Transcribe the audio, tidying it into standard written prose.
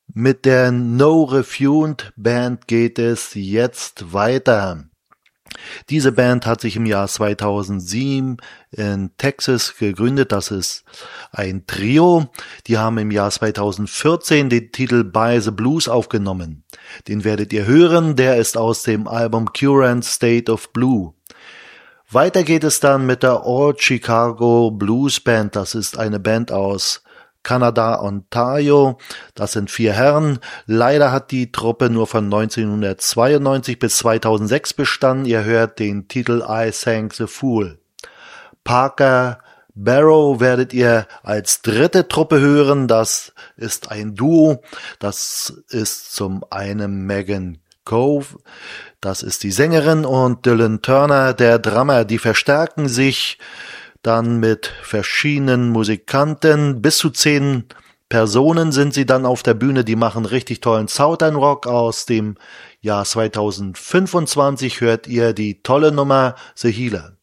Mit der No Refund Band geht es jetzt weiter. Diese Band hat sich im Jahr 2007 in Texas gegründet. Das ist ein Trio. Die haben im Jahr 2014 den Titel By the Blues aufgenommen. Den werdet ihr hören. Der ist aus dem Album Current State of Blue. Weiter geht es dann mit der All Chicago Blues Band. Das ist eine Band aus Kanada, Ontario. Das sind 4 Herren. Leider hat die Truppe nur von 1992 bis 2006 bestanden. Ihr hört den Titel I Thank the Fool. Parker Barrow werdet ihr als dritte Truppe hören. Das ist ein Duo. Das ist zum einen Megan Cove, das ist die Sängerin, und Dylan Turner, der Drummer. Die verstärken sich dann mit verschiedenen Musikanten. Bis zu 10 Personen sind sie dann auf der Bühne. Die machen richtig tollen Southern Rock. Aus dem Jahr 2025 hört ihr die tolle Nummer The Healer.